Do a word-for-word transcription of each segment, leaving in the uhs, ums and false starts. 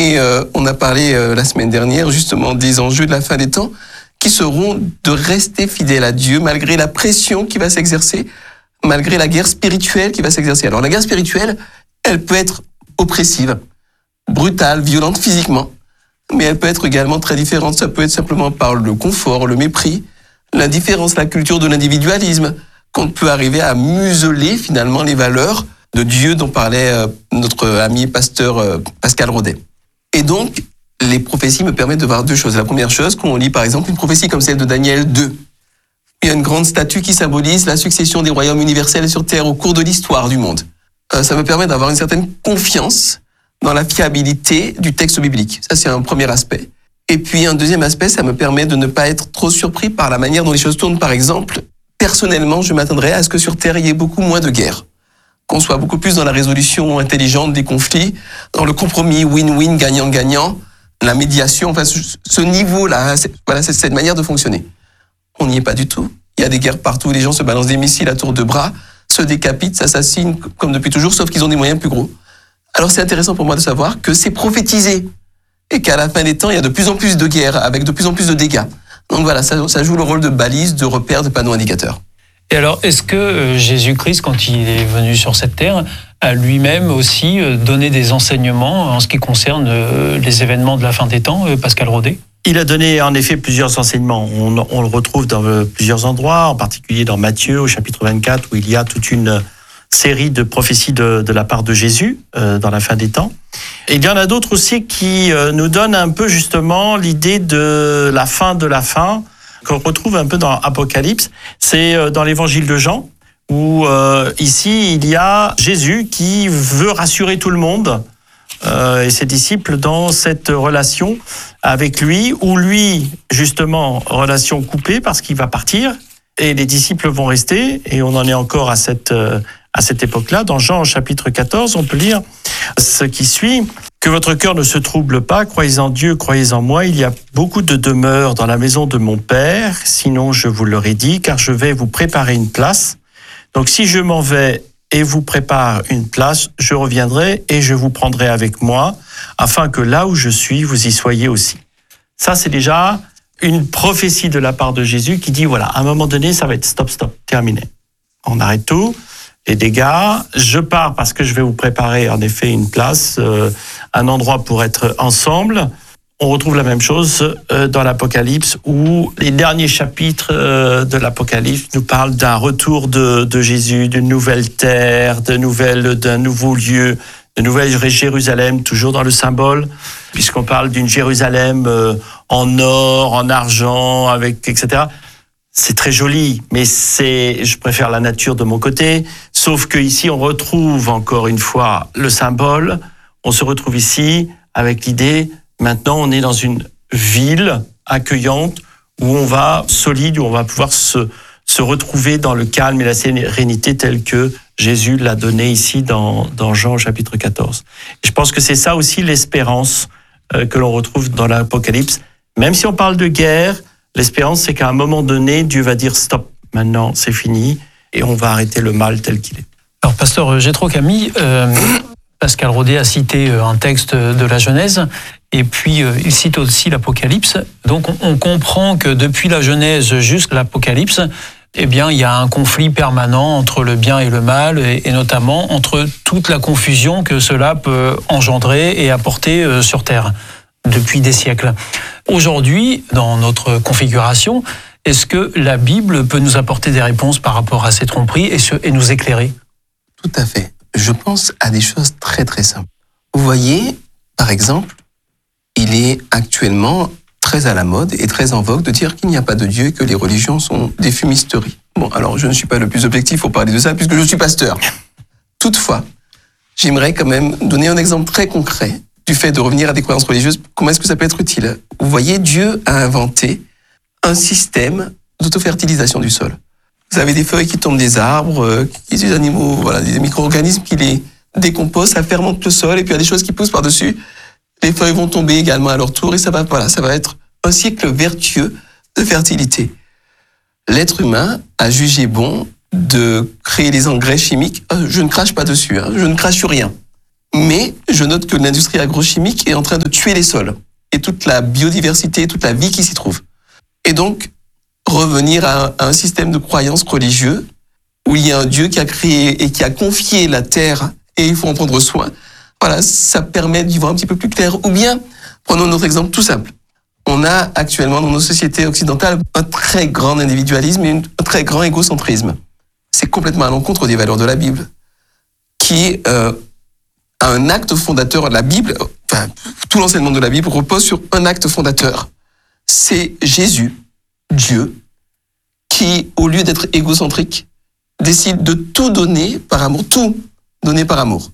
Et euh, on a parlé euh, la semaine dernière justement des enjeux de la fin des temps qui seront de rester fidèle à Dieu malgré la pression qui va s'exercer, malgré la guerre spirituelle qui va s'exercer. Alors la guerre spirituelle, elle peut être oppressive, brutale, violente physiquement, mais elle peut être également très différente. Ça peut être simplement par le confort, le mépris, l'indifférence, la culture de l'individualisme, qu'on peut arriver à museler finalement les valeurs de Dieu dont parlait euh, notre ami pasteur euh, Pascal Rodet. Et donc, les prophéties me permettent de voir deux choses. La première chose, quand on lit par exemple une prophétie comme celle de Daniel deux, il y a une grande statue qui symbolise la succession des royaumes universels sur Terre au cours de l'histoire du monde. Euh, ça me permet d'avoir une certaine confiance dans la fiabilité du texte biblique. Ça, c'est un premier aspect. Et puis, un deuxième aspect, ça me permet de ne pas être trop surpris par la manière dont les choses tournent. Par exemple, personnellement, je m'attendrais à ce que sur Terre, il y ait beaucoup moins de guerres. Qu'on soit beaucoup plus dans la résolution intelligente des conflits, dans le compromis win-win, gagnant-gagnant, la médiation, enfin, ce niveau-là, c'est, voilà, c'est cette manière de fonctionner. On n'y est pas du tout. Il y a des guerres partout, les gens se balancent des missiles à tour de bras, se décapitent, s'assassinent, comme depuis toujours, sauf qu'ils ont des moyens plus gros. Alors c'est intéressant pour moi de savoir que c'est prophétisé, et qu'à la fin des temps, il y a de plus en plus de guerres, avec de plus en plus de dégâts. Donc voilà, ça, ça joue le rôle de balise, de repère, de panneau indicateur. Et alors, est-ce que Jésus-Christ, quand il est venu sur cette terre, a lui-même aussi donné des enseignements en ce qui concerne les événements de la fin des temps, Pascal Rodet ? Il a donné en effet plusieurs enseignements. On, on le retrouve dans plusieurs endroits, en particulier dans Matthieu au chapitre vingt-quatre, où il y a toute une série de prophéties de, de la part de Jésus euh, dans la fin des temps. Et il y en a d'autres aussi qui euh, nous donnent un peu justement l'idée de la fin de la fin, qu'on retrouve un peu dans Apocalypse. C'est euh, dans l'évangile de Jean, où euh, ici il y a Jésus qui veut rassurer tout le monde euh, et ses disciples dans cette relation avec lui, où lui, justement, relation coupée parce qu'il va partir, et les disciples vont rester, et on en est encore à cette, euh, à cette époque-là. Dans Jean chapitre quatorze, on peut lire ce qui suit. « Que votre cœur ne se trouble pas, croyez en Dieu, croyez en moi. Il y a beaucoup de demeures dans la maison de mon Père, sinon je vous l'aurais dit, car je vais vous préparer une place. Donc si je m'en vais et vous prépare une place, je reviendrai et je vous prendrai avec moi, afin que là où je suis, vous y soyez aussi. » Ça, c'est déjà une prophétie de la part de Jésus qui dit, voilà, à un moment donné, ça va être stop, stop, terminé. On arrête tout, les dégâts, je pars parce que je vais vous préparer en effet une place, euh, un endroit pour être ensemble. On retrouve la même chose euh, dans l'Apocalypse, où les derniers chapitres euh, de l'Apocalypse nous parlent d'un retour de, de Jésus, d'une nouvelle terre, de nouvelles, d'un nouveau lieu, de nouvelle Jérusalem, toujours dans le symbole, puisqu'on parle d'une Jérusalem euh, en or, en argent, avec et cetera. C'est très joli, mais c'est, je préfère la nature de mon côté. Sauf que ici, on retrouve encore une fois le symbole. On se retrouve ici avec l'idée. Maintenant, on est dans une ville accueillante où on va solide, où on va pouvoir se se retrouver dans le calme et la sérénité telle que Jésus l'a donné ici dans dans Jean chapitre quatorze. Et je pense que c'est ça aussi l'espérance euh, que l'on retrouve dans l'Apocalypse. Même si on parle de guerre, l'espérance, c'est qu'à un moment donné, Dieu va dire stop, maintenant c'est fini, et on va arrêter le mal tel qu'il est. Alors, pasteur Jétro Camille, euh, Pascal Rodet a cité un texte de la Genèse, et puis euh, il cite aussi l'Apocalypse. Donc on, on comprend que depuis la Genèse jusqu'à l'Apocalypse, eh bien, il y a un conflit permanent entre le bien et le mal, et, et notamment entre toute la confusion que cela peut engendrer et apporter euh, sur Terre depuis des siècles. Aujourd'hui, dans notre configuration, est-ce que la Bible peut nous apporter des réponses par rapport à ces tromperies et, se, et nous éclairer ? Tout à fait. Je pense à des choses très très simples. Vous voyez, par exemple, il est actuellement très à la mode et très en vogue de dire qu'il n'y a pas de Dieu et que les religions sont des fumisteries. Bon, alors je ne suis pas le plus objectif pour parler de ça puisque je suis pasteur. Toutefois, j'aimerais quand même donner un exemple très concret du fait de revenir à des croyances religieuses. Comment est-ce que ça peut être utile ? Vous voyez, Dieu a inventé un système d'autofertilisation du sol. Vous avez des feuilles qui tombent des arbres, des animaux, voilà, des micro-organismes qui les décomposent, ça fermente le sol, et puis il y a des choses qui poussent par-dessus. Les feuilles vont tomber également à leur tour, et ça va, voilà, ça va être un cycle vertueux de fertilité. L'être humain a jugé bon de créer les engrais chimiques. Je ne crache pas dessus, hein, je ne crache sur rien. Mais je note que l'industrie agrochimique est en train de tuer les sols et toute la biodiversité, toute la vie qui s'y trouve. Et donc, revenir à un, à un système de croyance religieux où il y a un Dieu qui a créé et qui a confié la terre et il faut en prendre soin. Voilà, ça permet d'y voir un petit peu plus clair. Ou bien, prenons notre exemple tout simple. On a actuellement dans nos sociétés occidentales un très grand individualisme et un très grand égocentrisme. C'est complètement à l'encontre des valeurs de la Bible, qui euh, a un acte fondateur. La Bible, enfin, tout l'enseignement de la Bible repose sur un acte fondateur. C'est Jésus, Dieu, qui, au lieu d'être égocentrique, décide de tout donner par amour, tout donner par amour.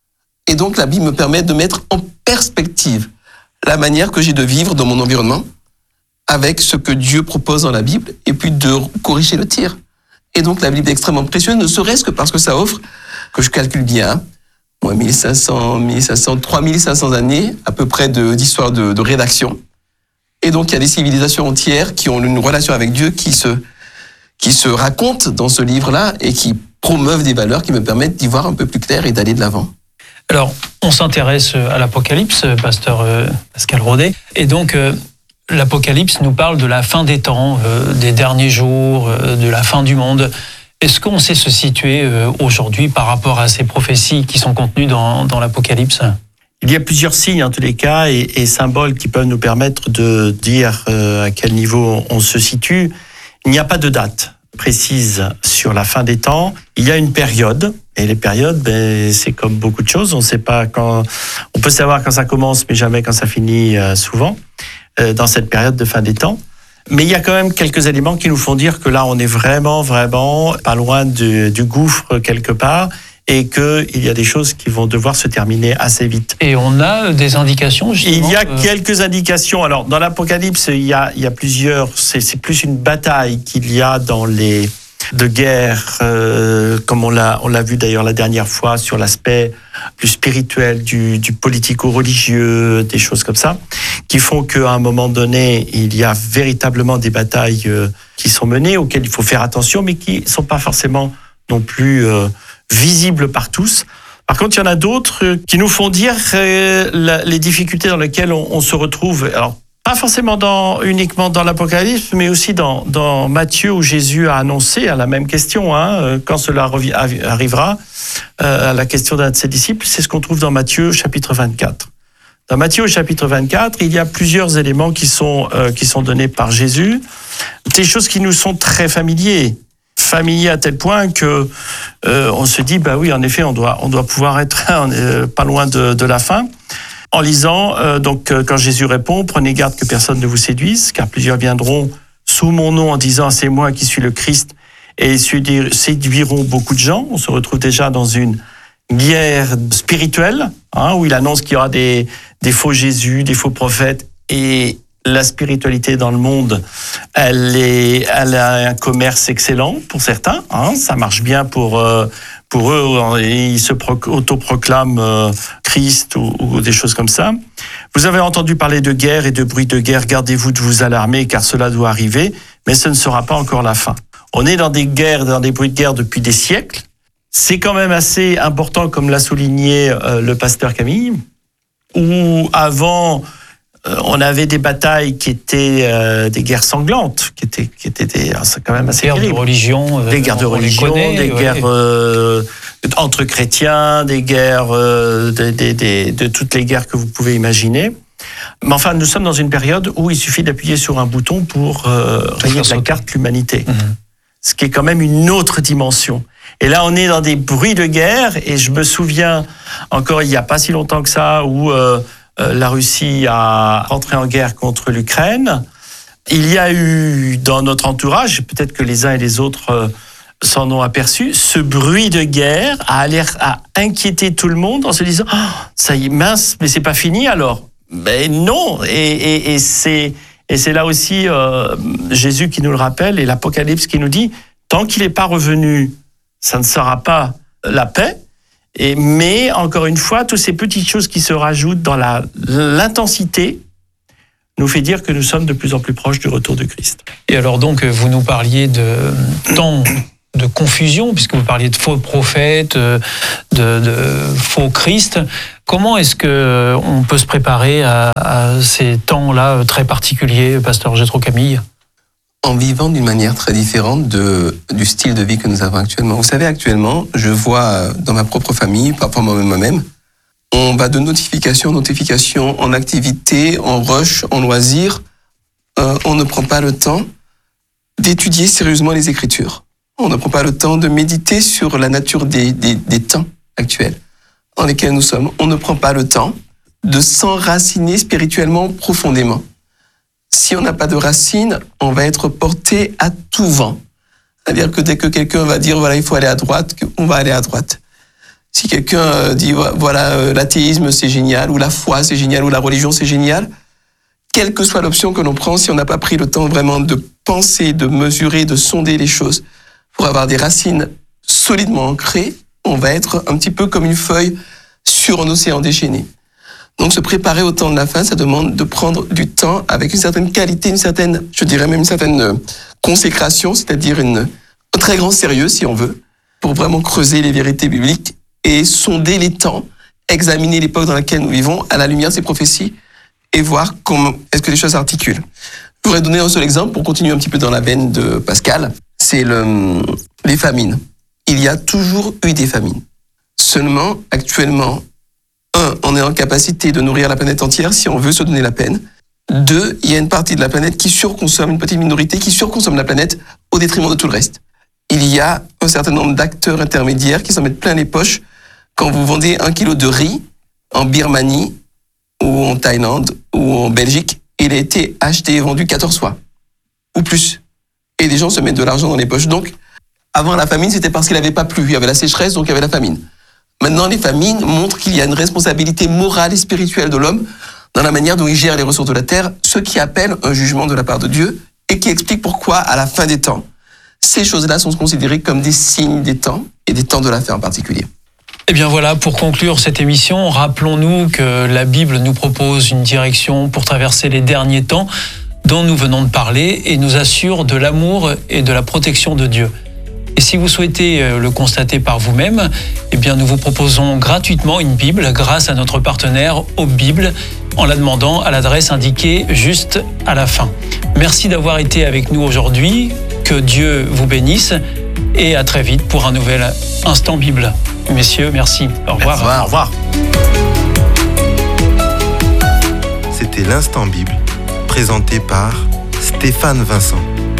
Et donc, la Bible me permet de mettre en perspective la manière que j'ai de vivre dans mon environnement avec ce que Dieu propose dans la Bible et puis de corriger le tir. Et donc, la Bible est extrêmement précieuse, ne serait-ce que parce que ça offre, que je calcule bien, moi, mille cinq cents, mille cinq cents, trois mille cinq cents années à peu près de, d'histoire de, de rédaction. Et donc, il y a des civilisations entières qui ont une relation avec Dieu qui se, qui se racontent dans ce livre-là et qui promeuvent des valeurs qui me permettent d'y voir un peu plus clair et d'aller de l'avant. Alors, on s'intéresse à l'Apocalypse, pasteur Pascal Rodet, et donc euh, l'Apocalypse nous parle de la fin des temps, euh, des derniers jours, euh, de la fin du monde. Est-ce qu'on sait se situer euh, aujourd'hui par rapport à ces prophéties qui sont contenues dans, dans l'Apocalypse ? Il y a plusieurs signes en tous les cas et, et symboles qui peuvent nous permettre de dire euh, à quel niveau on se situe. Il n'y a pas de date précise sur la fin des temps. Il y a une période, et les périodes, ben, c'est comme beaucoup de choses. On sait pas quand, on peut savoir quand ça commence, mais jamais quand ça finit, euh, souvent, euh, dans cette période de fin des temps. Mais il y a quand même quelques éléments qui nous font dire que là, on est vraiment, vraiment pas loin du, du gouffre quelque part, et qu'il y a des choses qui vont devoir se terminer assez vite. Et on a des indications, justement. Il y a euh... quelques indications. Alors, dans l'Apocalypse, il y a, il y a plusieurs... C'est, c'est plus une bataille qu'il y a dans les... de guerre, euh, comme on l'a, on l'a vu d'ailleurs la dernière fois sur l'aspect plus spirituel du, du politico-religieux, des choses comme ça, qui font qu'à un moment donné, il y a véritablement des batailles euh, qui sont menées, auxquelles il faut faire attention, mais qui ne sont pas forcément non plus... Euh, visible par tous. Par contre, il y en a d'autres qui nous font dire euh, la, les difficultés dans lesquelles on, on se retrouve. Alors, pas forcément dans, uniquement dans l'Apocalypse, mais aussi dans, dans Matthieu, où Jésus a annoncé à la même question, hein, quand cela revi- arrivera, euh, à la question d'un de ses disciples. C'est ce qu'on trouve dans Matthieu, chapitre vingt-quatre. Dans Matthieu, chapitre vingt-quatre, il y a plusieurs éléments qui sont, euh, qui sont donnés par Jésus. Des choses qui nous sont très familiers. familier à tel point que euh, on se dit bah oui, en effet, on doit on doit pouvoir être euh, pas loin de, de la fin. En lisant euh, donc euh, quand Jésus répond, prenez garde que personne ne vous séduise, car plusieurs viendront sous mon nom en disant c'est moi qui suis le Christ, et séduiront beaucoup de gens. On se retrouve déjà dans une guerre spirituelle, hein, où il annonce qu'il y aura des des faux Jésus, des faux prophètes, et la spiritualité dans le monde, elle, est, elle a un commerce excellent pour certains. Hein, ça marche bien pour, euh, pour eux. Ils se pro- autoproclament euh, Christ ou, ou des choses comme ça. Vous avez entendu parler de guerre et de bruit de guerre. Gardez-vous de vous alarmer, car cela doit arriver, mais ce ne sera pas encore la fin. On est dans des guerres, dans des bruits de guerre depuis des siècles. C'est quand même assez important, comme l'a souligné euh, le pasteur Camille, où avant... on avait des batailles qui étaient euh, des guerres sanglantes, qui étaient, qui étaient des, c'est quand même assez guerres terrible. de religion, euh, des guerres de religion, connaît, des ouais. guerres euh, entre chrétiens, des guerres, euh, des, des, des, de toutes les guerres que vous pouvez imaginer. Mais enfin, nous sommes dans une période où il suffit d'appuyer sur un bouton pour euh, rayer de la carte l'humanité. Mmh. Ce qui est quand même une autre dimension. Et là, on est dans des bruits de guerre, et je me souviens encore il n'y a pas si longtemps que ça, où euh, Euh, la Russie a rentré en guerre contre l'Ukraine. Il y a eu dans notre entourage, peut-être que les uns et les autres euh, s'en ont aperçu, ce bruit de guerre a l'air à inquiéter tout le monde en se disant oh, ça y est, mince, mais c'est pas fini alors. Mais non, et, et, et c'est et c'est là aussi euh, Jésus qui nous le rappelle et l'Apocalypse qui nous dit tant qu'il n'est pas revenu, ça ne sera pas la paix. Et, mais, encore une fois, toutes ces petites choses qui se rajoutent dans la, l'intensité nous fait dire que nous sommes de plus en plus proches du retour de Christ. Et alors donc, vous nous parliez de temps de confusion, puisque vous parliez de faux prophètes, de, de faux Christ. Comment est-ce que on peut se préparer à, à ces temps-là très particuliers, pasteur Jétro Camille ? En vivant d'une manière très différente de, du style de vie que nous avons actuellement. Vous savez, actuellement, je vois dans ma propre famille, parfois moi-même, on va de notification en notification, en activité, en rush, en loisir. Euh, on ne prend pas le temps d'étudier sérieusement les Écritures. On ne prend pas le temps de méditer sur la nature des, des, des temps actuels dans lesquels nous sommes. On ne prend pas le temps de s'enraciner spirituellement profondément. Si on n'a pas de racines, on va être porté à tout vent. C'est-à-dire que dès que quelqu'un va dire, voilà, il faut aller à droite, on va aller à droite. Si quelqu'un dit, voilà, l'athéisme c'est génial, ou la foi c'est génial, ou la religion c'est génial, quelle que soit l'option que l'on prend, si on n'a pas pris le temps vraiment de penser, de mesurer, de sonder les choses, pour avoir des racines solidement ancrées, on va être un petit peu comme une feuille sur un océan déchaîné. Donc se préparer au temps de la fin, ça demande de prendre du temps avec une certaine qualité, une certaine, je dirais même une certaine consécration, c'est-à-dire une, un très grand sérieux, si on veut, pour vraiment creuser les vérités bibliques et sonder les temps, examiner l'époque dans laquelle nous vivons à la lumière de ces prophéties et voir comment est-ce que les choses s'articulent. Je voudrais donner un seul exemple pour continuer un petit peu dans la veine de Pascal, c'est le, les famines. Il y a toujours eu des famines. Seulement, actuellement, un, on est en capacité de nourrir la planète entière si on veut se donner la peine. Deux, il y a une partie de la planète qui surconsomme, une petite minorité qui surconsomme la planète au détriment de tout le reste. Il y a un certain nombre d'acteurs intermédiaires qui s'en mettent plein les poches quand vous vendez un kilo de riz en Birmanie ou en Thaïlande ou en Belgique, il a été acheté et vendu quatorze fois ou plus. Et les gens se mettent de l'argent dans les poches. Donc, avant la famine, c'était parce qu'il n'avait pas plu. Il y avait la sécheresse, donc il y avait la famine. Maintenant, les famines montrent qu'il y a une responsabilité morale et spirituelle de l'homme dans la manière dont il gère les ressources de la terre, ce qui appelle un jugement de la part de Dieu et qui explique pourquoi, à la fin des temps, ces choses-là sont considérées comme des signes des temps et des temps de la fin en particulier. Eh bien voilà, pour conclure cette émission, rappelons-nous que la Bible nous propose une direction pour traverser les derniers temps dont nous venons de parler et nous assure de l'amour et de la protection de Dieu. Et si vous souhaitez le constater par vous-même, eh bien nous vous proposons gratuitement une Bible grâce à notre partenaire Hope Bible en la demandant à l'adresse indiquée juste à la fin. Merci d'avoir été avec nous aujourd'hui, que Dieu vous bénisse et à très vite pour un nouvel Instant Bible. Messieurs, merci. Au revoir. Merci. Au revoir. C'était l'Instant Bible, présenté par Stéphane Vincent.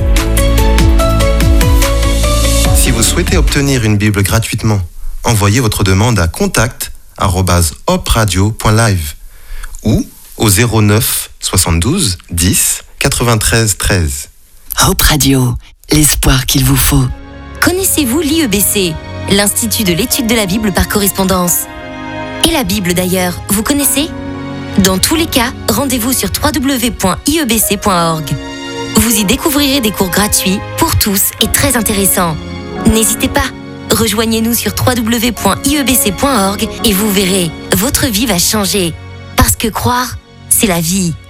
Si vous souhaitez obtenir une Bible gratuitement, envoyez votre demande à contact arobase hope radio point live ou au zéro neuf soixante-douze dix quatre-vingt-treize treize. Hope Radio, l'espoir qu'il vous faut. Connaissez-vous l'I E B C, l'Institut de l'étude de la Bible par correspondance? Et la Bible d'ailleurs, vous connaissez? Dans tous les cas, rendez-vous sur w w w point i e b c point org. Vous y découvrirez des cours gratuits pour tous et très intéressants. N'hésitez pas, rejoignez-nous sur w w w point i e b c point org et vous verrez, votre vie va changer. Parce que croire, c'est la vie.